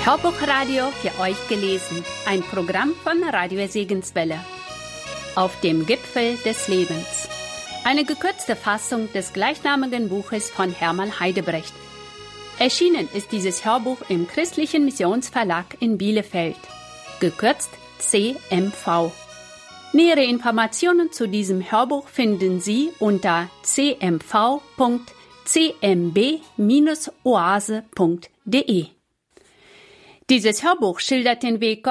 Hörbuchradio für euch gelesen. Ein Programm von Radio Segenswelle. Auf dem Gipfel des Lebens. Eine gekürzte Fassung des gleichnamigen Buches von Hermann Heidebrecht. Erschienen ist dieses Hörbuch im Christlichen Missionsverlag in Bielefeld. Gekürzt CMV. Nähere Informationen zu diesem Hörbuch finden Sie unter cmv.cmb-oase.de. Dieses Hörbuch schildert den Weg